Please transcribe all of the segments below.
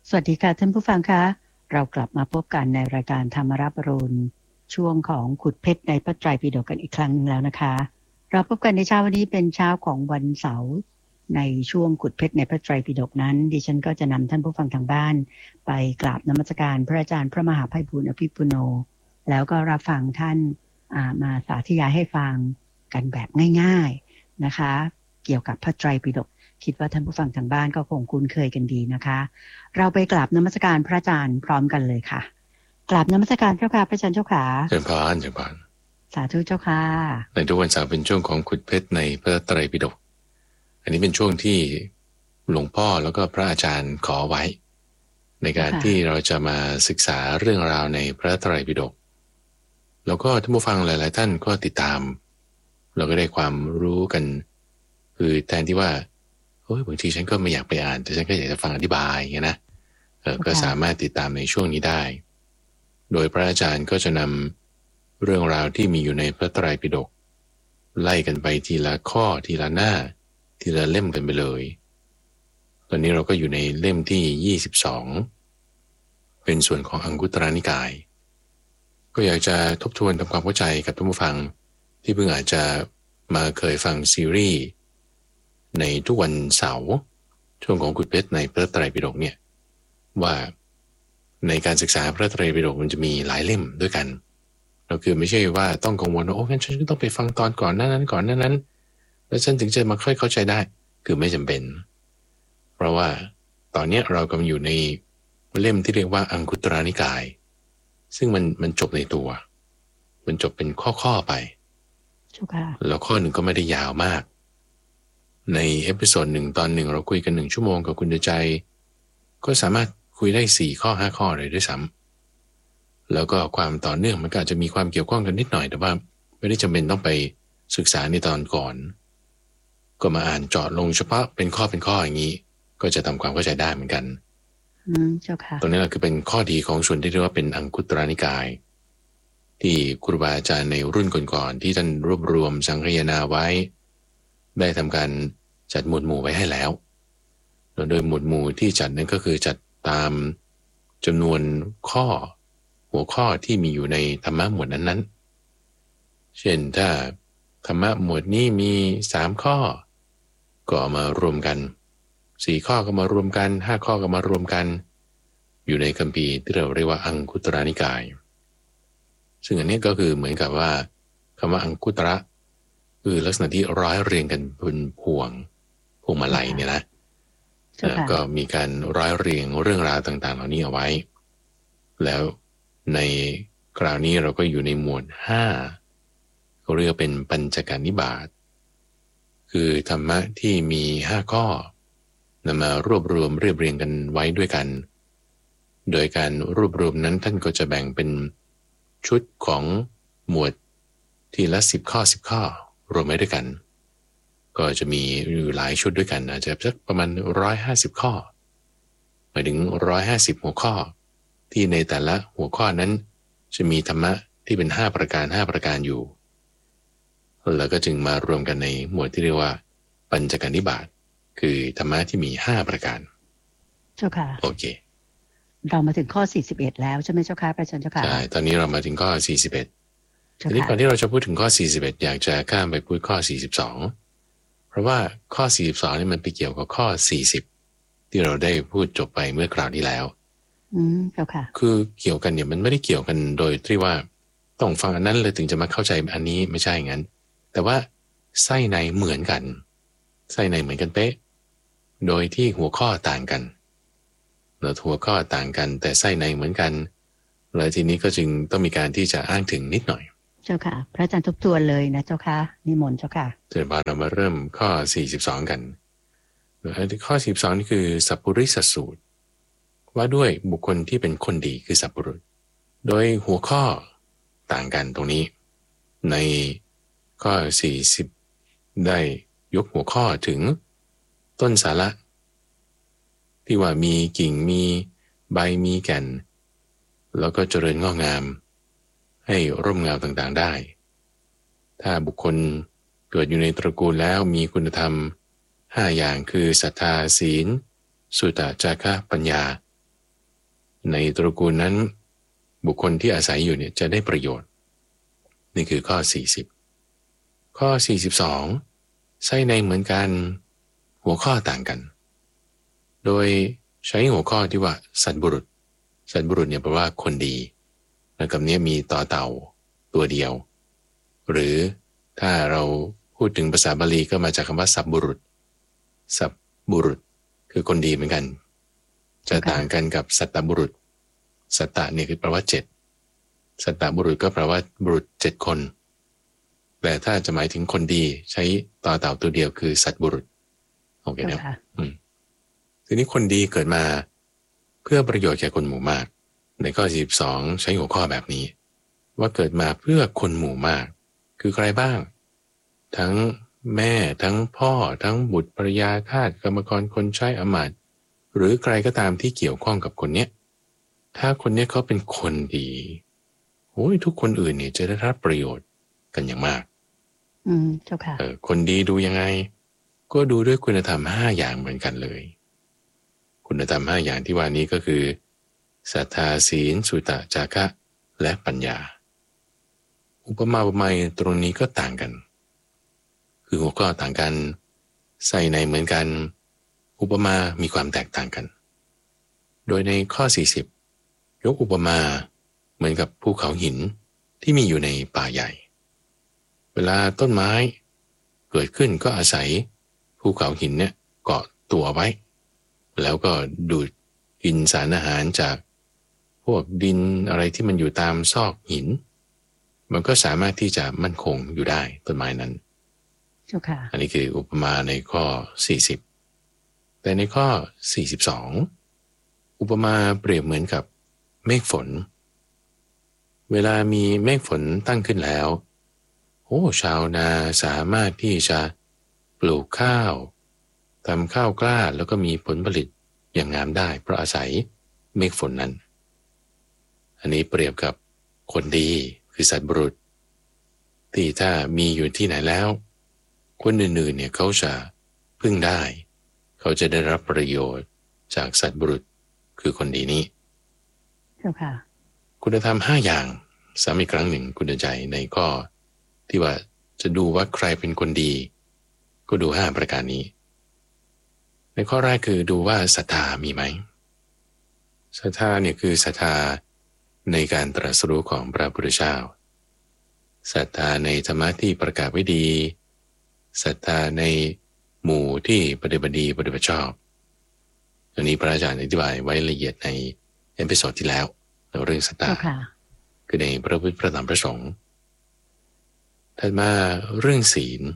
สวัสดีค่ะท่านผู้ฟังคะเรากลับมาพบกันในรายการธรรมรับอรุณช่วงของขุดเพชรในพระไตรปิฎกกันอีกครั้งแล้วนะคะเราพบกันในเช้าวันนี้เป็นเช้าของวันเสาร์ในช่วงขุดเพชรในพระไตรปิฎกนั้นดิฉันก็จะนำท่านผู้ฟังทางบ้านไปกราบนมัสการพระอาจารย์พระมหาไพบูลย์อภิปุโนแล้วก็รับฟังท่านมาสาธยายให้ฟังกันแบบง่ายๆนะคะเกี่ยวกับพระไตรปิฎกคิดว่าท่านผู้ฟังทางบ้านก็คงคุ้นเคยกันดีนะคะเราไปกราบนมัสการพระอาจารย์พร้อมกันเลยค่ะกราบนมัสการเจ้าค่ะพระอาจารย์เจ้าค่ะเชิญพานเชิญพานสาธุเจ้าค่ะในทุกวันเสาร์เป็นช่วงของขุดเพชรในพระไตรปิฎกอันนี้เป็นช่วงที่หลวงพ่อแล้วก็พระอาจารย์ขอไว้ในการที่เราจะมาศึกษาเรื่องราวในพระไตรปิฎกแล้วก็ท่านผู้ฟังหลายๆท่านก็ติดตามเราก็ได้ความรู้กันคือแทนที่ว่าบางทีฉันก็ไม่อยากไปอ่านแต่ฉันก็อยากจะฟังอธิบายอย่างเงี้ยนะก็สามารถติดตามในช่วงนี้ได้โดยพระอาจารย์ก็จะนำเรื่องราวที่มีอยู่ในพระไตรปิฎกไล่กันไปทีละข้อทีละหน้าทีละเล่มกันไปเลยตอนนี้เราก็อยู่ในเล่มที่22เป็นส่วนของอังคุตรนิกายก็อยากจะทบทวนทำความเข้าใจกับท่านผู้ฟังที่เพิ่งอาจจะมาเคยฟังซีรีส์ในทุกวันเสาร์ช่วงของขุดเพชรในพระไตรปิฎกเนี่ยว่าในการศึกษาพระไตรปิฎกมันจะมีหลายเล่มด้วยกันเราคือไม่ใช่ว่าต้องกังวลว่างั้นฉันต้องไปฟังตอนก่อนนั้นก่อนนั้นแล้วฉันถึงจะมาค่อยเข้าใจได้คือไม่จำเป็นเพราะว่าตอนนี้เรากำลังอยู่ในเล่มที่เรียกว่าอังคุตรนิกายซึ่งมันจบในตัวมันจบเป็นข้อไปแล้วข้อหนึ่งก็ไม่ได้ยาวมากในเอพิโซด1ตอน1เราคุยกัน1ชั่วโมงกับคุณใจก็สามารถคุยได้4ข้อ5ข้อเลยด้วยซ้ำแล้วก็ความต่อเนื่องมันก็อาจจะมีความเกี่ยวข้องกันนิดหน่อยแต่ว่าไม่ได้จำเป็นต้องไปศึกษาในตอนก่อนก็มาอ่านเจาะลงเฉพาะเป็นข้ออย่างนี้ก็จะทำความเข้าใจได้เหมือนกันเจ้าค่ะตรงนี้แหละคือเป็นข้อดีของส่วนที่เรียกว่าเป็นอังคุตรนิกายที่ครูบาอาจารย์ในรุ่นก่อนๆที่ท่านรวบรวมสังคายนาไว้ได้ทำการจัดหมวดหมู่ไว้ให้แล้วโดยหมวดหมู่ที่จัดนั้นก็คือจัดตามจำนวนหัวข้อที่มีอยู่ในธรรมะหมวดนั้นๆเช่นถ้าธรรมะหมวดนี้มี3ข้อก็เอามารวมกัน4ข้อก็มารวมกัน5ข้อก็มารวมกันอยู่ในคัมภีร์ที่เราเรียกว่าอังคุตรนิกายซึ่งอันนี้ก็คือเหมือนกับว่าคำว่าอังคุตระคือลักษณะที่ร้อยเรียงกันบนพวงมาลัยเนี่ยนะก็มีการร้อยเรียงเรื่องราวต่างๆเหล่านี้เอาไว้แล้วในคราวนี้เราก็อยู่ในหมวด5เขาเรียกเป็นปัญจการนิบาตคือธรรมะที่มี5ข้อนำมารวบรวมเรียบเรียงกันไว้ด้วยกันโดยการรวบรวมนั้นท่านก็จะแบ่งเป็นชุดของหมวดทีละ10ข้อ10ข้อรวมไว้ด้วยกันก็จะมีอยู่หลายชุดด้วยกันอาจจะสักประมาณ150ข้อหมายถึง150หัวข้อที่ในแต่ละหัวข้อนั้นจะมีธรรมะที่เป็น5ประการอยู่แล้วก็จึงมารวมกันในหมวดที่เรียกว่าปัญจการนิบาตคือธรรมะที่มี5ประการเจ้าค่ะโอเคเรามาถึงข้อ41แล้วใช่ไหมเจ้าค่ะพระอาจารย์เจ้าค่ะใช่ตอนนี้เรามาถึงข้อ41ทีนี้ก่อนที่เราจะพูดถึงข้อ41อยากจะข้ามไปพูดข้อ42เพราะว่าข้อ42นี่มันไปเกี่ยวกับข้อ40ที่เราได้พูดจบไปเมื่อคราวที่แล้วเจ้าค่ะคือเกี่ยวกันเนี่ยมันไม่ได้เกี่ยวกันโดยที่ว่าต้องฟังอันนั้นเลยถึงจะมาเข้าใจอันนี้ไม่ใช่อย่างนั้นแต่ว่าไส้ในเหมือนกันไส้ในเหมือนกันเป๊ะโดยที่หัวข้อต่างกันหัวข้อต่างกันแต่ไส้ในเหมือนกันแล้วทีนี้ก็จึงต้องมีการที่จะอ้างถึงนิดหน่อยเจ้าค่ะพระอาจารย์ทบทวนเลยนะเจ้าค่ะนิมนต์เจ้าค่ะเดี๋ยวเรามาเริ่มข้อ42กันข้อ42นี่คือสัพพุริสสูตรว่าด้วยบุคคลที่เป็นคนดีคือสัพพุรุษโดยหัวข้อต่างกันตรงนี้ในข้อ40ได้ยกหัวข้อถึงต้นสาระที่ว่ามีกิ่งมีใบมีแก่นแล้วก็เจริญงอกงามให้ร่มเงาต่างๆได้ถ้าบุคคลเกิดอยู่ในตระกูลแล้วมีคุณธรรม5อย่างคือศรัทธาศีลสุตตะจาคะปัญญาในตระกูลนั้นบุคคลที่อาศัยอยู่เนี่ยจะได้ประโยชน์นี่คือข้อ40ข้อ42ไส้ในเหมือนกันหัวข้อต่างกันโดยใช้หัวข้อที่ว่าสัตบุรุษสัตบุรุษเนี่ยแปลว่าคนดีแล้วคำนี้มีต่อเต่าตัวเดียวหรือถ้าเราพูดถึงภาษาบาลีก็มาจากคำว่าสัพบุรุษสัพบุรุษคือคนดีเหมือนกันจะต่างกันกับสัตตบุรุษสัตตะเนี่ยคือแปลว่า7สัตตบุรุษก็แปลว่าบุรุษ7คนแต่ถ้าจะหมายถึงคนดีใช้ต่อเต่าตัวเดียวคือสัตบุรุษโอเคนะทีนี้คนดีเกิดมาเพื่อประโยชน์แก่คนหมู่มากในข้อ42ใช้หัวข้อแบบนี้ว่าเกิดมาเพื่อคนหมู่มากคือใครบ้างทั้งแม่ทั้งพ่อทั้งบุตรภรรยาทาสกรรมกรคนใช้อมาตย์หรือใครก็ตามที่เกี่ยวข้องกับคนเนี้ยถ้าคนเนี้ยเขาเป็นคนดีโอ้ยทุกคนอื่นเนี่ยจะได้รับประโยชน์กันอย่างมากเจ้าค่ะคนดีดูยังไงก็ดูด้วยคุณธรรม5อย่างเหมือนกันเลยคุณธรรม5อย่างที่ว่านี้ก็คือศรัทธาศีลสุตะจาคะและปัญญาอุปมาอุปไมยตรงนี้ก็ต่างกันคือหัวข้อต่างกันใส่ในเหมือนกันอุปมามีความแตกต่างกันโดยในข้อ40ยกอุปมาเหมือนกับภูเขาหินที่มีอยู่ในป่าใหญ่เวลาต้นไม้เกิดขึ้นก็อาศัยภูเขาหินเนี่ยเกาะตัวไว้แล้วก็ดูดกินสารอาหารจากพวกดินอะไรที่มันอยู่ตามซอกหินมันก็สามารถที่จะมั่นคงอยู่ได้ต้นไม้นั้นอันนี้คืออุปมาในข้อ40แต่ในข้อ42อุปมาเปรียบเหมือนกับเมฆฝนเวลามีเมฆฝนตั้งขึ้นแล้วชาวนาสามารถที่จะปลูกข้าวทำข้าวกล้าแล้วก็มีผลผลิตอย่างงามได้เพราะอาศัยเมฆฝนนั้นอันนี้เปรียบกับคนดีคือสัตบุรุษที่ถ้ามีอยู่ที่ไหนแล้วคนอื่นๆเนี่ยเขาจะพึ่งได้เขาจะได้รับประโยชน์จากสัตบุรุษคือคนดีนี้คุณธรรม5อย่างซ้ำอีกครั้งหนึ่งคุณใจในข้อที่ว่าจะดูว่าใครเป็นคนดีก็ดู5ประการนี้ในข้อแรกคือดูว่าศรัทธามีไหมศรัทธาเนี่ยคือศรัทธาในการตรัสรู้ของพระพุทธเจ้าศรัทธาในธรรมะที่ประกาศไว้ดีศรัทธาในหมู่ที่ปฏิบัติดีปฏิบัติชอบอันนี้พระอาจารย์อธิบายไว้ละเอียดในเอพิโซดที่แล้วเรื่องศรัทธาคือในพระพุทธพระธรรมพระสงฆ์ถัดมาเรื่องศีล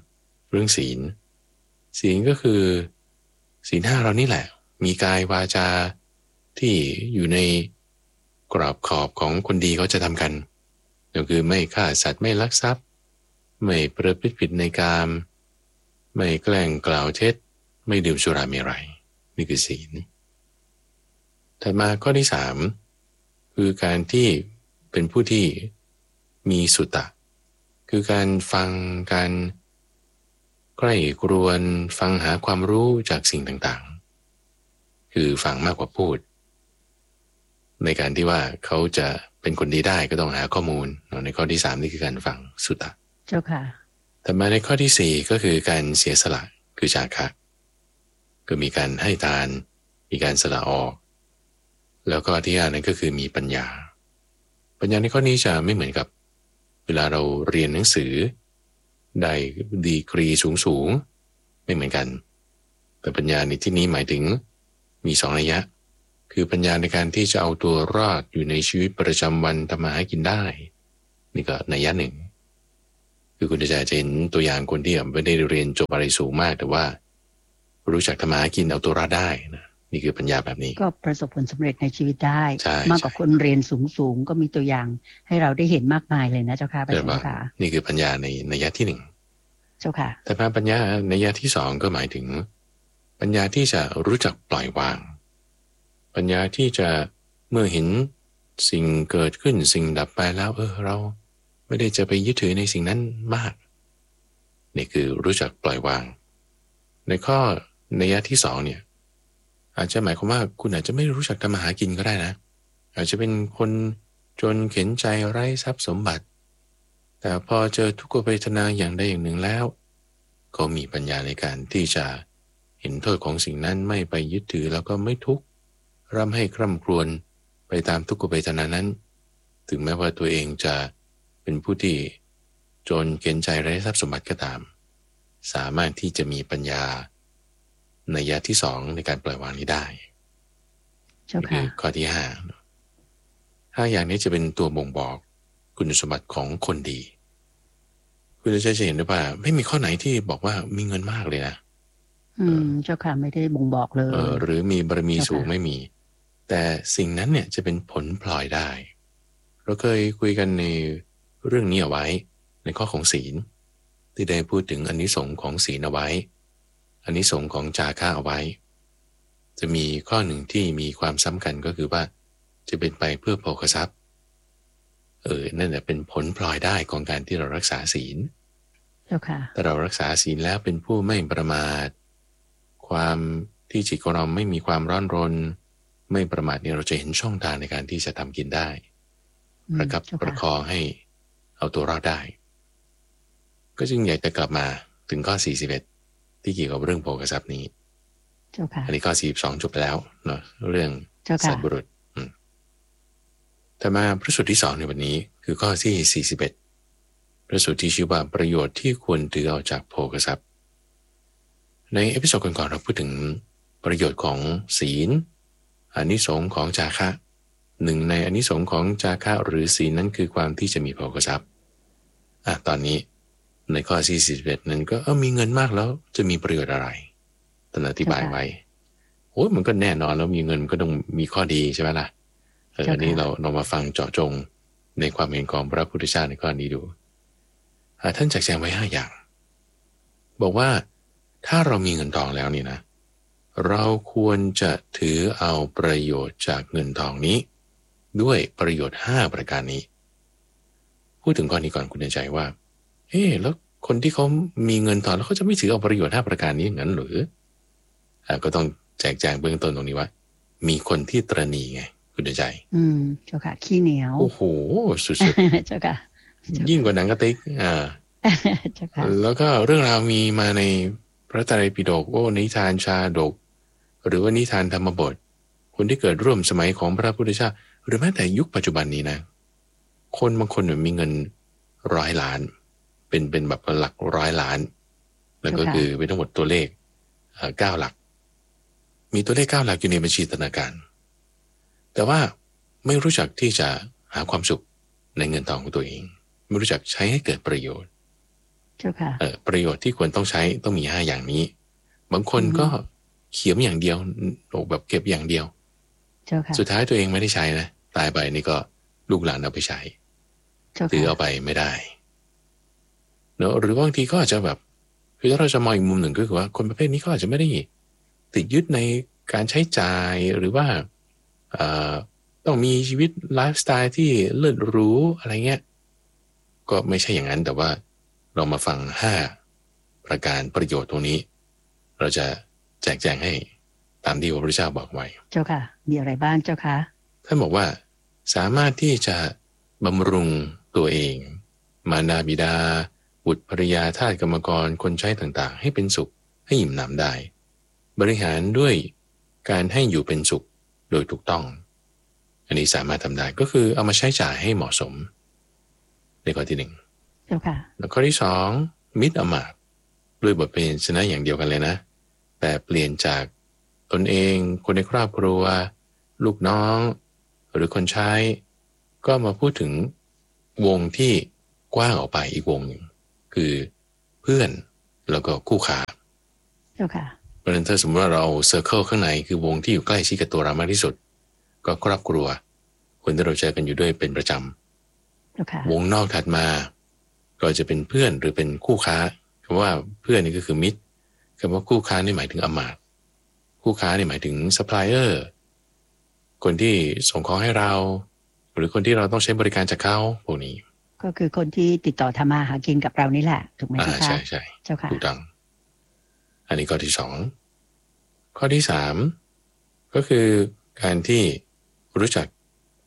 ศีลก็คือศีล5เรานี่แหละมีกายวาจาที่อยู่ในกรอบขอบของคนดีเขาจะทำกันก็คือไม่ฆ่าสัตว์ไม่ลักทรัพย์ไม่ประพฤติผิดในกามไม่แกล้งกล่าวเท็จไม่ดื่มสุราเมรัยนี่คือศีลถัดมาข้อที่3คือการที่เป็นผู้ที่มีสุตะคือการฟังการใกล้ครวนฟังหาความรู้จากสิ่งต่างๆคือฟังมากกว่าพูดในการที่ว่าเขาจะเป็นคนดีได้ก็ต้องหาข้อมูลในข้อที่3นี่คือการฟังสุตะเจ้าค่ะแต่มาในข้อที่4ก็คือการเสียสละคือจาคะก็มีการให้ทานมีการสละออกแล้วก็ที่5นั้นก็คือมีปัญญาในข้อนี้จะไม่เหมือนกับเวลาเราเรียนหนังสือได้ดีกรีสูงไม่เหมือนกันแต่ปัญญาในที่นี้หมายถึงมี2นัยยะคือปัญญาในการที่จะเอาตัวรอดอยู่ในชีวิตประจำวันทำมาหากินได้นี่ก็นัยยะหนึ่งคือคุณจะเห็นตัวอย่างคนที่ไม่ได้เรียนจบอะไรสูงมากแต่ว่ารู้จักทำมาหากินเอาตัวรอดได้นะนี่คือปัญญาแบบนี้ก็ประสบผลสำเร็จในชีวิตได้มากกว่าคนเรียนสูงก็มีตัวอย่างให้เราได้เห็นมากมายเลยนะเจ้าค่ะพระเจ้าค่ะนี่คือปัญญาในนัยยะที่1 เจ้าค่ะแต่ปัญญานัยยะที่2ก็หมายถึงปัญญาที่จะรู้จักปล่อยวางปัญญาที่จะเมื่อเห็นสิ่งเกิดขึ้นสิ่งดับไปแล้วเราไม่ได้จะไปยึดถือในสิ่งนั้นมากนี่คือรู้จักปล่อยวางในข้อนัยยะที่2เนี่ยอาจจะหมายความว่าคุณอาจจะไม่รู้จักทำมาหากินก็ได้นะอาจจะเป็นคนจนเข็ญใจไร้ทรัพย์สมบัติแต่พอเจอทุกขเวทนาอย่างใดอย่างหนึ่งแล้วก็มีปัญญาในการที่จะเห็นโทษของสิ่งนั้นไม่ไปยึดถือแล้วก็ไม่ทุกข์ร่ำให้คร่ำครวญไปตามทุกขเวทนานั้นถึงแม้ว่าตัวเองจะเป็นผู้ที่จนเข็ญใจไร้ทรัพย์สมบัติก็ตามสามารถที่จะมีปัญญาในยะที่สองในการปล่อยวางนี้ได้คือข้อที่ห้าอย่างนี้จะเป็นตัวบ่งบอกคุณสมบัติของคนดีคุณจะเห็นได้ว่าไม่มีข้อไหนที่บอกว่ามีเงินมากเลยนะเจ้าค่ะไม่ได้บ่งบอกเลยหรือมีบารมีสูงไม่มีแต่สิ่งนั้นเนี่ยจะเป็นผลพลอยได้เราเคยคุยกันในเรื่องนี้เอาไว้ในข้อของศีลที่ได้พูดถึงอานิสงส์ของศีลเอาไว้อานิสงส์ของจาคะเอาไว้จะมีข้อหนึ่งที่มีความสำคัญก็คือว่าจะเป็นไปเพื่อโภคทรัพย์นั่นแหละเป็นผลพลอยได้ของการที่เรารักษาศีลถ้าเรารักษาศีลแล้วเป็นผู้ไม่ประมาทความที่จิตของเราไม่มีความร้อนรนไม่ประมาทเนี่ยเราจะเห็นช่องทางในการที่จะทำกินได้ประคับประคองให้เอาตัวรอดได้ก็จึงอยากจะกลับมาถึงข้อ41ที่เกี่ยวกับเรื่องโภคทรัพย์นี้อันนี้ข้อ42จบไปแล้วเนาะเรื่องสัตว์บุรุษแต่มาพระสูตรที่2ในวันนี้คือข้อที่41พระสูตรที่ชื่อว่าประโยชน์ที่ควรถือเอาจากโภคทรัพย์ในเอพิโซดก่อนๆเราพูดถึงประโยชน์ของศีลอานิสงส์ของจาคะหนึ่งในอานิสงส์ของจาคะหรือศีลนั้นคือความที่จะมีโภคทรัพย์ตอนนี้ในข้อที่41นั้นก็มีเงินมากแล้วจะมีประโยชน์อะไรท่านอธิบายไว้โอ้ยมันก็แน่นอนแล้วมีเงินก็ต้องมีข้อดีใช่ไหมล่ะอันนี้เรามาฟังเจาะจงในความเห็นของพระพุทธเจ้าในข้อนี้ดูท่านแจกแจงไว้5อย่างบอกว่าถ้าเรามีเงินทองแล้วนี่นะเราควรจะถือเอาประโยชน์จากเงินทองนี้ด้วยประโยชน์5ประการนี้พูดถึงข้อนี้ก่อนคุณใจว่าแล้วคนที่เขามีเงินทองแล้วเขาจะไม่ถือเอาประโยชน์5ประการนี้อย่างนั้นหรือก็ต้องแจกแจงเบื้องต้นตรงนี้ว่ามีคนที่ตระหนี่ไงคุณใจเจ้าค่ะขี้เหนียวโอ้โหสุดๆเจ้าค่ะยิ่งกว่าหนังกระติกเจ้าค่ะแล้วก็เรื่องราวมีมาในพระไตรปิฎกนิทานชาดกหรือว่านิทานธรรมบทคนที่เกิดร่วมสมัยของพระพุทธเจ้าหรือแม้แต่ยุคปัจจุบันนี้นะคนบางคนมีเงิน100 ล้านเป็นแบบหลัก100 ล้านแล้วก็คือเป็นทั้งหมดตัวเลข9 หลักมีตัวเลข9 หลักอยู่ในบัญชีธนาคารแต่ว่าไม่รู้จักที่จะหาความสุขในเงินทองของตัวเองไม่รู้จักใช้ให้เกิดประโยชน์ประโยชน์ที่ควรต้องใช้ต้องมี5อย่างนี้บางคนก็เขียมอย่างเดียวแบบเก็บอย่างเดียวสุดท้ายตัวเองไม่ได้ใช้นะตายไปนี่ก็ลูกหลานเอาไปใช้ถือเอาไปไม่ได้เนอะหรือบางทีก็อาจจะแบบคือถ้าเราจะมองอีกมุมหนึ่งก็คือว่าคนประเภทนี้ก็อาจจะไม่ได้ติดยึดในการใช้จ่ายหรือว่าต้องมีชีวิตไลฟ์สไตล์ที่เลิศหรูอะไรเงี้ยก็ไม่ใช่อย่างนั้นแต่ว่าเรามาฟัง5ประการประโยชน์ตรงนี้เราจะแจกแจงให้ตามที่พระพุทธเจ้าบอกไว้เจ้าค่ะมีอะไรบ้างเจ้าค่ะท่านบอกว่าสามารถที่จะบำรุงตัวเองมารดาบิดาบุตรภริยาทาสกรรมกรคนใช้ต่างๆให้เป็นสุขให้อิ่มหนำได้บริหารด้วยการให้อยู่เป็นสุขโดยถูกต้องอันนี้สามารถทำได้ก็คือเอามาใช้จ่ายให้เหมาะสมในข้อที่1แล้วข้อที่2มิตรอมาตย์ด้วยบทเพลงชนะอย่างเดียวกันเลยนะแต่เปลี่ยนจากตนเองคนในครอบครัวลูกน้องหรือคนใช้ก็มาพูดถึงวงที่กว้างออกไปอีกวงหนึ่งคือเพื่อนแล้วก็คู่ค้าเพราะฉะนั้นถ้าสมมติว่าเราเซอร์เคิลข้างในคือวงที่อยู่ใกล้ชิดกับตัวเรามากที่สุดก็ครอบครัวคนที่เราเจอกันอยู่ด้วยเป็นประจำวงนอกถัดมาก็จะเป็นเพื่อนหรือเป็นคู่ค้าคำว่าเพื่อนนี่ก็คือมิตรคำว่าคู่ค้านี่หมายถึงอมาตย์คู่ค้านี่หมายถึงซัพพลายเออร์คนที่ส่งของให้เราหรือคนที่เราต้องใช้บริการจากเขาพวกนี้ก็คือคนที่ติดต่อทำมาหากินกับเรานี่แหละถูกไหมคะใช่ใช่เจ้าค่ะถูกต้องอันนี้ข้อที่2ข้อที่3ก็คือการที่รู้จัก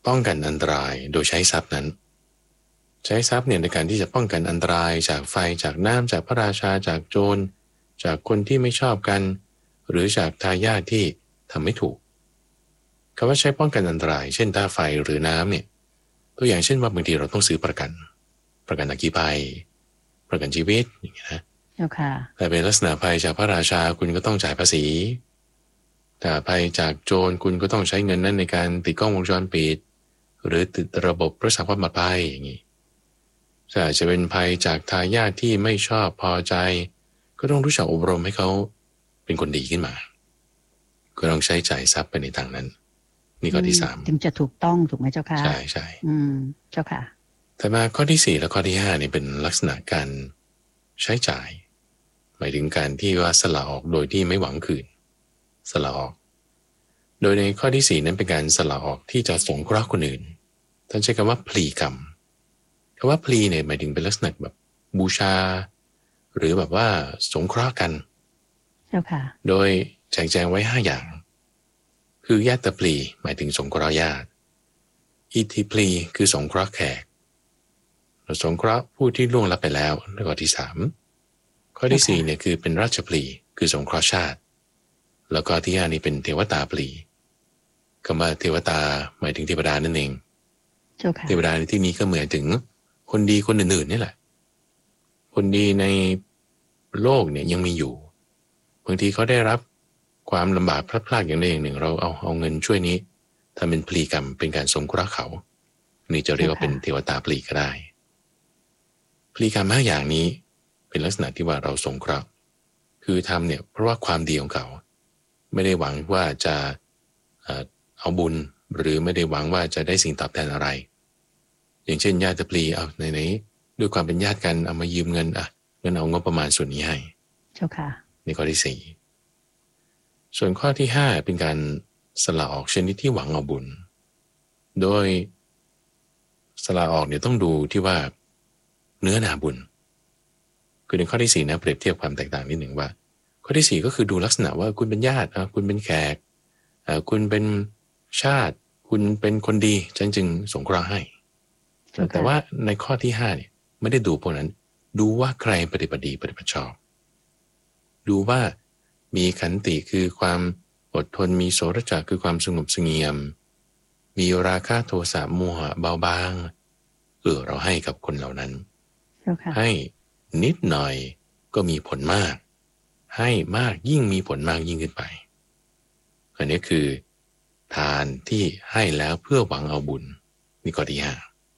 ป้องกันอันตรายโดยใช้ทรัพย์นั้นใช้ทรัพย์เนี่ยในการที่จะป้องกันอันตรายจากไฟจากน้ำจากพระราชาจากโจรจากคนที่ไม่ชอบกันหรือจากทายาทที่ทำไม่ถูกคำว่าใช้ป้องกันอันตรายเช่นถ้าไฟหรือน้ำเนี่ยตัวอย่างเช่นว่าบางทีเราต้องซื้อประกันอัคคีภัยประกันชีวิตอย่างเงี้ยนะแต่เป็นลักษณะภัยจากพระราชาคุณก็ต้องจ่ายภาษีแต่ภัยจากโจรคุณก็ต้องใช้เงินนั้นในการติดกล้องวงจรปิดหรือติดระบบรักษาความปลอดภัยอย่างนี้ถ้าจะเป็นภัยจากทายาทที่ไม่ชอบพอใจก็ต้องรู้จักอบรมให้เขาเป็นคนดีขึ้นมาก็ต้องใช้จ่ายทรัพย์ไปในทางนั้นนี่ข้อที่3 ถึงจะถูกต้องถูกไหมเจ้าค่ะใช่ใช่เจ้าค่ะแต่มาข้อที่4และข้อที่5นี่เป็นลักษณะการใช้จ่ายหมายถึงการที่ว่าสละออกโดยที่ไม่หวังคืนสละออกโดยในข้อที่4นั้นเป็นการสละออกที่จะสงเคราะห์คนอื่นท่านใช้คำว่าพลีกรรมคำว่าพลีเนี่ยหมายถึงเป็นลักษณะแบบบูชาหรือแบบว่าสงเคราะห์กันเจ้าค่ะโดยแจกแจงไว้5อย่างคือญาติพลีหมายถึงสงเคราะห์ญาติอิทธิพลีคือสงเคราะห์แขกสงเคราะห์ผู้ที่ล่วงลับไปแล้วแล้วก็ที่3ข้อที่4เนี่ยคือเป็นราชพลีคือสงเคราะห์ชาติแล้วก็ที่5นี่เป็นเทวตาพลีคำว่าเทวตาหมายถึงเทวดานั่นเองเทวดาในที่นี้ก็เหมือนถึงคนดีคนอื่นๆนี่แหละคนดีในโลกเนี่ยยังมีอยู่บางทีเขาได้รับความลำบากพลัดพรากอย่างใดอย่างหนึ่งเราเอาเงินช่วยนี้ทำเป็นพลีกรรมเป็นการสงเคราะห์เขานี่จะเรียกว่าเป็นเทวตาพลีก็ได้พลีกรรม5อย่างนี้เป็นลักษณะที่ว่าเราสงเคราะห์คือทำเนี่ยเพราะว่าความดีของเขาไม่ได้หวังว่าจะเอาบุญหรือไม่ได้หวังว่าจะได้สิ่งตอบแทนอะไรอย่างเช่นญาติพลีเอาไหนด้วยความเป็นญาติกันเอามายืมเงินเงินเอางบประมาณส่วนนี้ให้เจ้าค่ะในข้อที่4ส่วนข้อที่5เป็นการสละออกชนิดที่หวังเอาบุญโดยสละออกเนี่ยต้องดูที่ว่าเนื้อนาบุญคือในข้อที่4นะเปรียบเทียบความแตกต่างนิดหนึ่งว่าข้อที่4ก็คือดูลักษณะว่าคุณเป็นญาติคุณเป็นแขกคุณเป็นชาติคุณเป็นคนดีฉันจึงสงเคราะห์ให้แต่ว่าในข้อที่5เนี่ยไม่ได้ดูพวกนั้นดูว่าใครปฏิบัติดีปฏิบัติชอบดูว่ามีขันติคือความอดทนมีโสรจะคือความสงบเสงี่ยมมีราคะโทสะโมหะเบาบางเราให้กับคนเหล่านั้นให้นิดหน่อยก็มีผลมากให้มากยิ่งมีผลมากยิ่งขึ้นไปอันนี้คือทานที่ให้แล้วเพื่อหวังเอาบุญนี่ข้อที่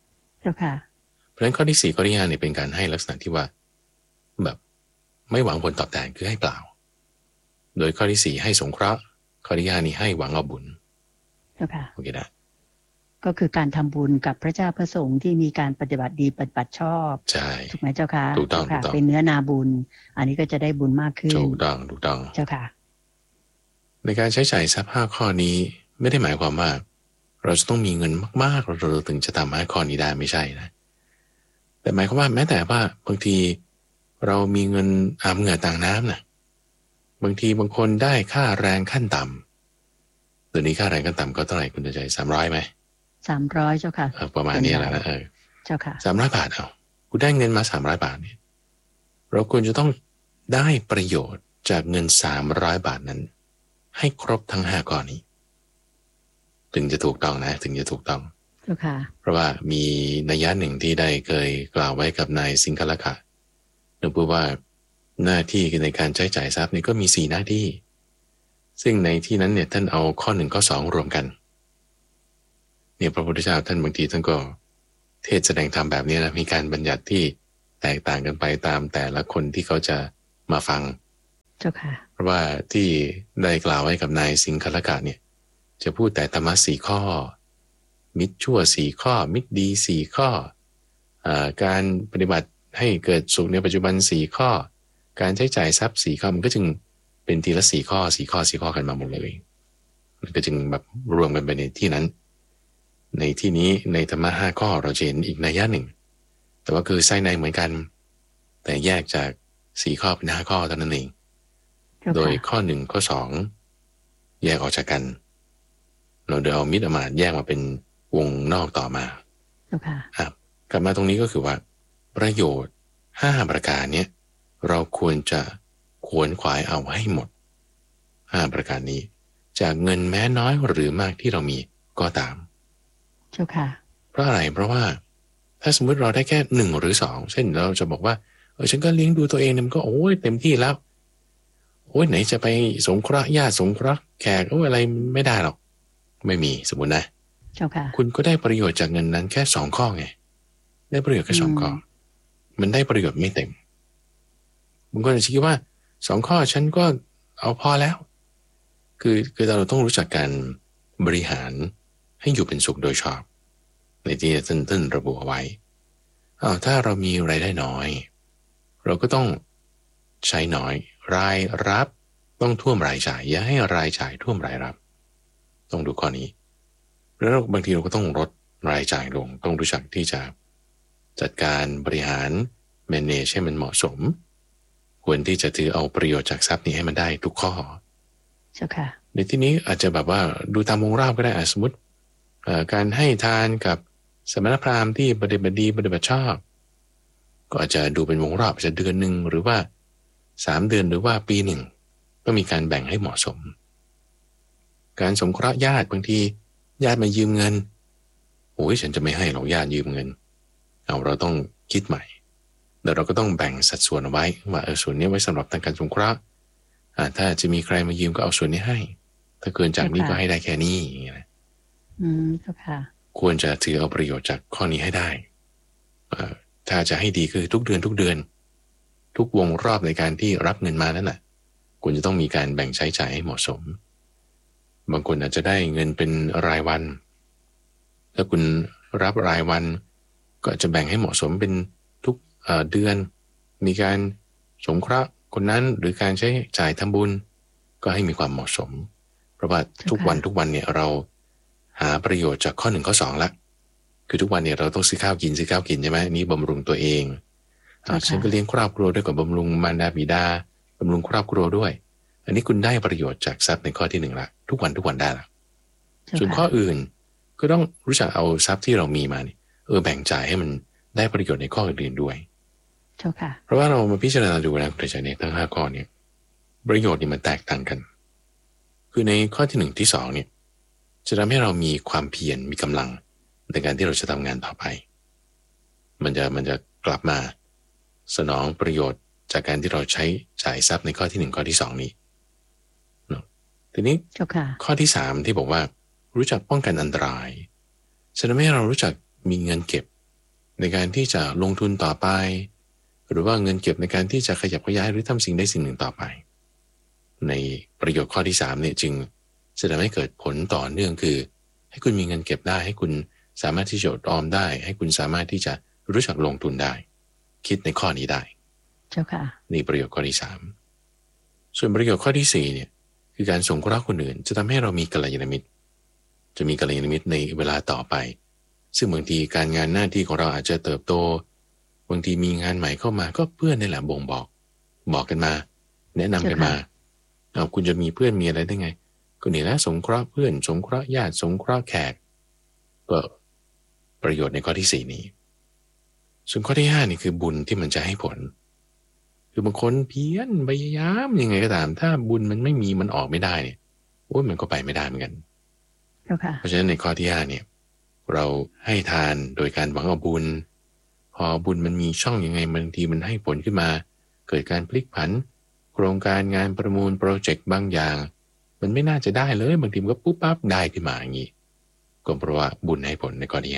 5เพราะฉะนั้นข้อที่4ข้อที่5เนี่ยเป็นการให้ลักษณะที่ว่าแบบไม่หวังผลตอบแทนคือให้เปล่าโดยข้อที่4ให้สงเคราะห์ข้อที่5นี่ให้หวังเอาบุญโอเคนะก็คือการทำบุญกับพระเจ้าพระสงฆ์ที่มีการปฏิบัติดีปฏิบัติชอบใช่ถูกไหมเจ้าค่ะถูกต้องเป็นเนื้อนาบุญอันนี้ก็จะได้บุญมากขึ้นถูกต้องเจ้าค่ะในการใช้จ่ายทรัพย์5ข้อนี้ไม่ได้หมายความว่าเราจะต้องมีเงินมากๆเราถึงจะทำ5ข้อนี้ได้ไม่ใช่นะแต่หมายความว่าแม้แต่ว่าบางทีเรามีเงินอาบเหงื่อต่างน้ำนะบางทีบางคนได้ค่าแรงขั้นต่ำเดี๋ยวนี้ค่าแรงขั้นต่ำก็เท่าไหร่คุณจะใจ300ไหม 300เจ้าค่ะประมาณนี้แหละนะเจ้าค่ะ 300 บาทเอาคุณได้เงินมา300 บาทเนี่ยเราควรจะต้องได้ประโยชน์จากเงิน300 บาทนั้นให้ครบทั้ง5ข้อนี้ถึงจะถูกต้องนะถึงจะถูกต้องเพราะว่ามีนัยยะหนึ่งที่ได้เคยกล่าวไว้กับนายสิงคละกะนึกว่าหน้าที่ในการใช้จ่ายทรัพย์นี่ก็มี4หน้าที่ซึ่งในที่นั้นเนี่ยท่านเอาข้อ1ข้อ2รวมกันเนี่ยพระพุทธเจ้าท่านบางทีท่านก็เทศแสดงธรรมแบบนี้นะมีการบัญญัติที่แตกต่างกันไปตามแต่ละคนที่เขาจะมาฟังเจ้าค่ะเพราะว่าที่ได้กล่าวไว้กับนายสิงคละกะเนี่ยจะพูดแต่ธรรมะ4ข้อมิตรชั่ว4ข้อมิตรดี4ข้อการปฏิบัติให้เกิดสุขในปัจจุบัน4ข้อการใช้จ่ายทรัพย์4ข้อมันก็จึงเป็นทีละ4ข้อกันมาหมดเลยมันก็จึงแบบรวมกันไปในที่นั้นในที่นี้ในธรรมะ5ข้อเราจะเห็นอีกนัยยะหนึ่งแต่ว่าคือไส้ในเหมือนกันแต่แยกจาก4ข้อเป็น5ข้อเท่านั้นเองโดยข้อ1ข้อ2แยกออกจากกันเราเดี๋ยวเอามิตรอมาตย์แยกมาเป็นวงนอกต่อมาค่ะกลับมาตรงนี้ก็คือว่าประโยชน์5ประการเนี้ยเราควรจะขวนขวายเอาให้หมด5ประการนี้จากเงินแม้น้อยหรือมากที่เรามีก็ตามเจ้าค่ะเพราะอะไรเพราะว่าถ้าสมมติเราได้แค่1หรือ2เช่นเราจะบอกว่าฉันก็เลี้ยงดูตัวเองมันก็โอ้ยเต็มที่แล้วโอ้ยไหนจะไปสงเคราะห์ญาติสงเคราะห์แขกอะไรไม่ได้หรอกไม่มีสมมตินะเจ้าค่ะคุณก็ได้ประโยชน์จากเงินนั้นแค่2ข้อไงได้ประโยชน์แค่2ข้อมันได้ประโยชน์ไม่เต็มบางคนอาจจะคิดว่า2ข้อฉันก็เอาพอแล้วคือเราต้องรู้จักการบริหารให้อยู่เป็นสุขโดยชอบในที่ท่านระบุเอาไว้ถ้าเรามีรายได้น้อยเราก็ต้องใช้น้อยรายรับต้องท่วมรายจ่ายอย่าให้รายจ่ายท่วมรายรับต้องดูข้อนี้แล้วบางทีเราก็ต้องลดรายจ่ายลงต้องรู้จักที่จะจัดการบริหาร manage ให้มันเหมาะสมควรที่จะถือเอาประโยชน์จากทรัพย์นี้ให้มันได้ทุกข้อเจ้าค่ะในที่นี้อาจจะแบบว่าดูตามวงรอบก็ได้สมมติการให้ทานกับสมณพราหมณ์ที่ปฏิบัติดีปฏิบัติชอบก็อาจจะดูเป็นวงรอบอาจจะเดือนหนึ่งหรือว่า3 เดือนหรือว่าปีหนึ่งก็มีการแบ่งให้เหมาะสมการสงเคราะห์ญาติบางทีญาติมายืมเงินโอ้ยฉันจะไม่ให้หรอกญาติยืมเงินเราต้องคิดใหม่แล้วเราก็ต้องแบ่งสัดส่วนเอาไว้ว่าส่วนนี้ไว้สำหรับทางการสงเคราะห์ถ้าจะมีใครมายืมก็เอาส่วนนี้ให้ถ้าเกินจากนี้ก็ให้ได้แค่นี้อย่างเงี้ยนะค่ะควรจะถือเอาประโยชน์จากข้อนี้ให้ได้ถ้าจะให้ดีคือทุกเดือนทุกวงรอบในการที่รับเงินมานั่นแหละควรจะต้องมีการแบ่งใช้จ่ายให้เหมาะสมบางคนอาจจะได้เงินเป็นรายวันถ้าคุณรับรายวันก็จะแบ่งให้เหมาะสมเป็นทุกเดือนมีการสงเคราะห์คนนั้นหรือการใช้จ่ายทำบุญก็ให้มีความเหมาะสมเพราะว่าทุกวันเนี่ยเราหาประโยชน์จากข้อ1ข้อ2ละคือทุกวันเนี่ยเราต้องซื้อข้าวกินใช่ไหมนี่บำรุงตัวเองฉันก็เลี้ยงครอบครัวด้วยกับบำรุงมารดาบิดาบำรุงครอบครัวด้วยอันนี้คุณได้ประโยชน์จากทรัพย์ในข้อที่1ละทุกวันได้ละส่วนข้ออื่นก็ต้องรู้จักเอาทรัพย์ที่เรามีมาเนี่ยแบ่งจ่ายให้มันได้ประโยชน์ในข้ออื่นๆด้วยเพราะว่าเรามาพิจารณาดูนะคุณใจเนี่ยทั้ง5ข้อเนี่ยประโยชน์นี่มันแตกต่างกันคือในข้อที่1ที่2เนี่ยจะทำให้เรามีความเพียรมีกำลังในการที่เราจะทำงานต่อไปมันจะกลับมาสนองประโยชน์จากการที่เราใช้จ่ายทรัพย์ในข้อที่1ข้อที่2นี้เนาะทีนี้ข้อที่3ที่บอกว่ารู้จักป้องกันอันตรายจะทำให้เรารู้จักมีเงินเก็บในการที่จะลงทุนต่อไปหรือว่าเงินเก็บในการที่จะขยับขยายหรือทำสิ่งใดสิ่งหนึ่งต่อไปในประโยชน์ข้อที่3เนี่ยจึงจะทำให้เกิดผลต่อเนื่องคือให้คุณมีเงินเก็บได้ให้คุณสามารถที่จะออมได้ให้คุณสามารถที่จะรู้จักลงทุนได้คิดในข้อนี้ได้เจ้าค่ะนี่ประโยชน์ข้อที่3ส่วนประโยชน์ข้อที่4เนี่ยคือการสงเคราะห์คนอื่นจะทำให้เรามีกัลยาณมิตรจะมีกัลยาณมิตรในเวลาต่อไปซึ่งบางทีการงานหน้าที่ของเราอาจจะเติบโตบางทีมีงานใหม่เข้ามาก็เพื่อนนี่แหละบ่งบอกกันมาแนะนำกันมาคุณจะมีเพื่อนมีอะไรได้ไงก็นี่แหละสงเคราะห์เพื่อนสงเคราะห์ญาติสงเคราะห์แขกก็ประโยชน์ในข้อที่4นี้ส่วนข้อที่5นี่คือบุญที่มันจะให้ผลคือบางคนเพียรพยายามยังไงก็ตามถ้าบุญมันไม่มีมันออกไม่ได้เนี่ยมันก็ไปไม่ได้เหมือนกันเพราะฉะนั้นในข้อที่5เนี่ยเราให้ทานโดยการหวังเอาบุญพอบุญมันมีช่องยังไงบางทีมันให้ผลขึ้นมาเกิดการพลิกผันโครงการงานประมูลโปรเจกต์บางอย่างมันไม่น่าจะได้เลยบางทีมันก็ปุ๊บปั๊บได้ขึ้นมาอย่างนี้ก็เพราะว่าบุญให้ผลในข้อที่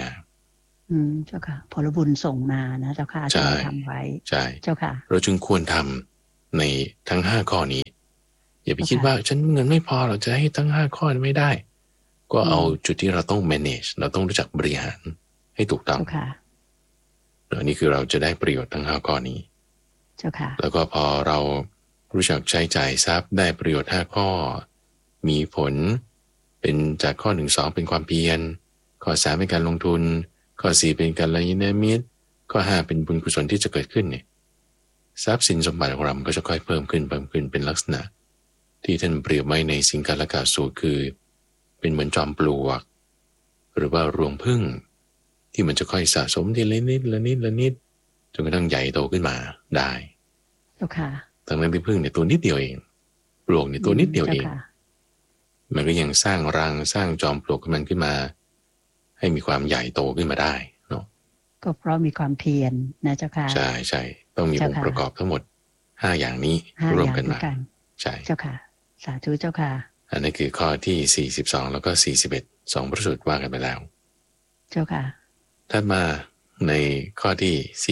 5 เจ้าค่ะผลบุญส่งมานะเจ้าค่ะที่ทำไว้ใช่เจ้าค่ะเราจึงควรทำในทั้ง5ข้อนี้อย่าไปคิดว่าฉันเงินไม่พอเราจะให้ทั้ง5ข้อไม่ได้ก็เอาจุดที่เราต้อง manage เราต้องรู้จักบริหารให้ถูกต้องแล้วนี่คือเราจะได้ประโยชน์ทั้ง5ข้อนี้เจ้าค่ะแล้วก็พอเรารู้จักใช้จ่ายทรัพย์ได้ประโยชน์5ข้อมีผลเป็นจากข้อ1 2เป็นความเพียรข้อ3เป็นการลงทุนข้อ4เป็นกัลยาณมิตรข้อ5เป็นบุญกุศลที่จะเกิดขึ้นเนี่ยทรัพย์สินสมบัติของเราก็จะค่อยเพิ่มขึ้นเป็นลักษณะที่ท่านเปรียบไว้ในสิงคาลกะสูตรคือเป็นเหมือนจอมปลวกหรือว่ารวงผึ้งที่มันจะค่อยสะสมทีละนิดละนิดละนิดจนกระทั่งใหญ่โตขึ้นมาได้เจ้าค่ะทั้งนั้นที่ผึ้งเนี่ยตัวนิดเดียวเองปลวกเนี่ยตัวนิดเดียวเองมันก็ยังสร้างรังสร้างจอมปลวกมันขึ้นมาให้มีความใหญ่โตขึ้นมาได้เนาะก็เพราะมีความเพียรนะเจ้าค่ะใช่ใช่ต้องมีองค์ประกอบทั้งหมด5อย่างนี้ร่วมกันมาใช่เจ้าค่ะสาธุเจ้าค่ะอันนี้คือข้อที่42แล้วก็41 2พระสูตรว่ากันไปแล้วเจ้าค่ะถัดมาในข้อที่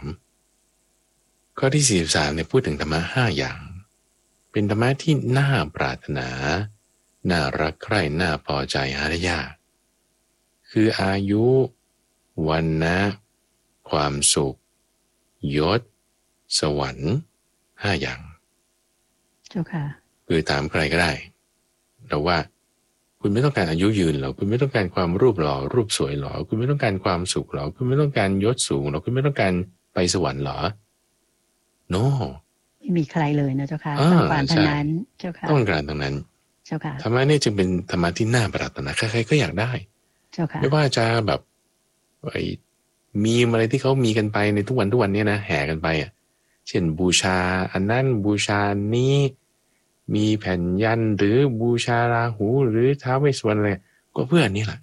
43ข้อที่43เนี่ยพูดถึงธรรมะ5อย่างเป็นธรรมะที่น่าปรารถนาน่ารักใคร่น่าพอใจหาได้ยากคืออายุวรรณะความสุขยศสวรรค์5อย่างเจ้าค่ะคือถามใครก็ได้แต่ว่าคุณไม่ต้องการอายุยืนหรอคุณไม่ต้องการความรูปหล่อรูปสวยหรอคุณไม่ต้องการความสุขหรอคุณไม่ต้องการยศสูงหรอคุณไม่ต้องการไปสวรรค์หรอ no ไม่มีใครเลยนะเจ้าค่ะต้องการทางนั้นเจ้าค่ะต้องการทางนั้นเจ้าค่ะธรรมะนี่จึงเป็นธรรมะที่น่าปรารถนาใครๆก็อยากได้เจ้าค่ะไม่ว่าจะแบบไอ้มีอะไรที่เขามีกันไปในทุกวันนี้นะแห่กันไปอ่ะเช่นบูชาอันนั้นบูชานี้มีแผ่นยันหรือบูชาราหูหรือท้าวเวสสุวรรณอะไรก็เพื่ออันนี้แหละ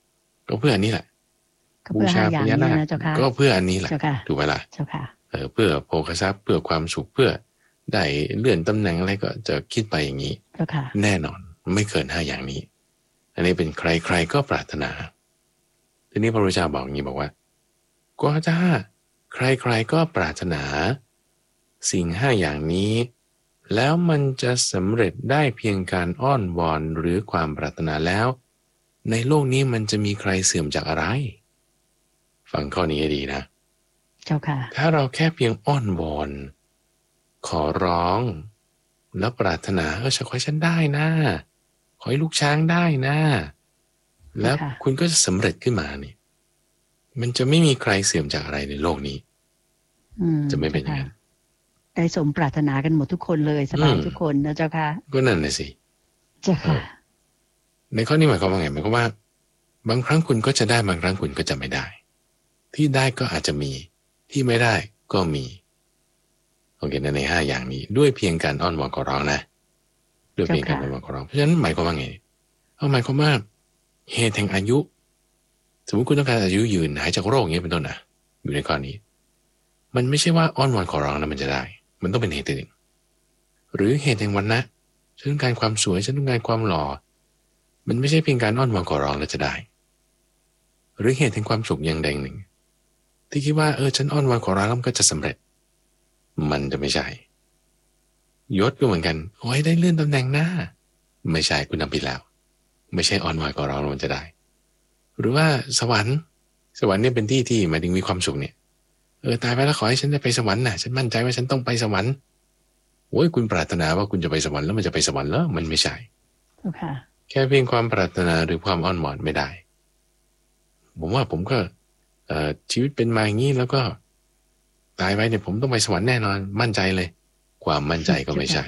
บูชาพญานาคก็เพื่ออันนี้แหละถูกไหมล่ะเพื่อโภคทรัพย์เพื่อความสุขเพื่อได้เลื่อนตำแหน่งอะไรก็จะคิดไปอย่างนี้แน่นอนไม่เกิน5อย่างนี้อันนี้เป็นใครๆก็ปรารถนาทีนี้พระพุทธเจ้าบอกอย่างนี้บอกว่าก็ถ้าใครๆก็ปรารถนาสิ่ง5อย่างนี้แล้วมันจะสำเร็จได้เพียงการอ้อนวอนหรือความปรารถนาแล้วในโลกนี้มันจะมีใครเสื่อมจากอะไรฟังข้อนี้ให้ดีนะเจ้าค่ะถ้าเราแค่เพียงอ้อนวอนขอร้องแล้วปรารถนาจะขอให้ฉันได้นะขอให้ลูกช้างได้นะแล้วคุณก็จะสำเร็จขึ้นมานี่มันจะไม่มีใครเสื่อมจากอะไรในโลกนี้จะไม่เป็นอย่างนั้นได้สมปรารถนากันหมดทุกคนเลยสบายทุกคนนะเจ้าค่ะก็นั่นน่ะสิเจ้าค่ะในข้อนี้หมายความว่าไงหมายความว่าบางครั้งคุณก็จะได้บางครั้งคุณก็จะไม่ได้ที่ได้ก็อาจจะมีที่ไม่ได้ก็มีโอเคใน5อย่างนี้ด้วยเพียงการอ้อนวอนขอร้องนะด้วยเพียงการอ้อนวอนขอร้องเพราะฉะนั้นหมายความว่าไงหมายความว่าเหตุแห่งอายุสมมติคุณต้องการอายุยืนหายจากโรคอย่างนี้เป็นต้นนะอยู่ในข้อนี้มันไม่ใช่ว่าอ้อนวอนขอร้องแล้วมันจะได้มันต้องเป็นเหตุหนึ่งหรือเหตุแห่งวรรณะฉันต้องการความสวยฉันต้องการความหล่อมันไม่ใช่เพียงการอ้อนวอนขอร้องแล้วจะได้หรือเหตุแห่งความสุขอย่างใดหนึ่งที่คิดว่าฉันอ้อนวอนขอร้องแล้วมันก็จะสำเร็จมันจะไม่ใช่ยศก็เหมือนกันโอ้ยได้เลื่อนตำแหน่งหน้าไม่ใช่คุณทำผิดแล้วไม่ใช่อ้อนวอนขอร้องแล้วมันจะได้หรือว่าสวรรค์เนี่ยเป็นที่ที่หมายถึงมีความสุขเนี่ยตายไปแล้วขอให้ฉันได้ไปสวรรค์นะฉันมั่นใจว่าฉันต้องไปสวรรค์โอ้ยคุณปรารถนาว่าคุณจะไปสวรรค์แล้วมันจะไปสวรรค์แล้วมันไม่ใช่แค่เพียงความปรารถนาหรือความอ้อนวอนไม่ได้ผมว่าผมก็ชีวิตเป็นมาอย่างนี้แล้วก็ตายไปเนี่ยผมต้องไปสวรรค์แน่นอนมั่นใจเลยความมั่นใจก็ไม่ใช่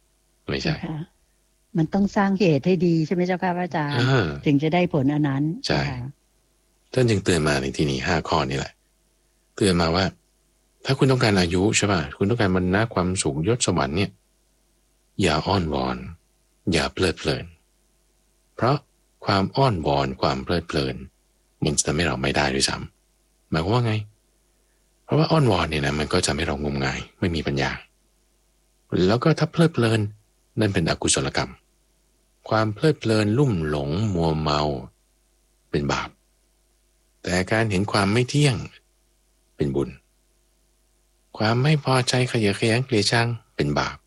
มันต้องสร้างเหตุให้ดีใช่ไหมเจ้าค่ะพระอาจารย์ถึงจะได้ผลอันนั้นใช่ท่านจึงเตือนมาในที่นี้5ข้อนี้แหละเตือนมาว่าถ้าคุณต้องการอายุใช่ป่ะคุณต้องการวรรณะความสุขยศสวรรค์เนี่ยอย่าอ้อนวอนอย่าเพลิดเพลินเพราะความอ้อนวอนความเพลิดเพลินมันจะทำให้เราไม่ได้ด้วยซ้ำหมายความว่าไงเพราะว่าอ้อนวอนเนี่ยนะมันก็จะทำให้เรางมงายไม่มีปัญญาแล้วก็ถ้าเพลิดเพลินนั่นเป็นอกุศลกรรมความเพลิดเพลินลุ่มหลงมัวเมาเป็นบาปแต่การเห็นความไม่เที่ยงเป็นบุญความไม่พอใจขยะแขยงเกลียดชังเป็นบาป